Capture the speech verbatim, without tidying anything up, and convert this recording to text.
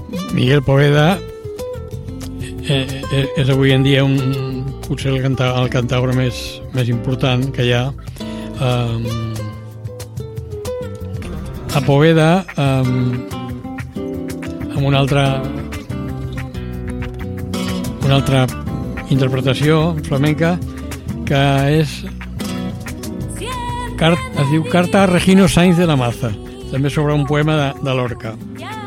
Miguel Poveda eh, eh, és avui en dia un, potser el, canta, el cantaure més, més important que hi ha. Um, a Poveda, um, amb una altra una altra interpretació flamenca que és es diu Carta a Regino Sainz de la Maza, també sobre un poema de, de Lorca.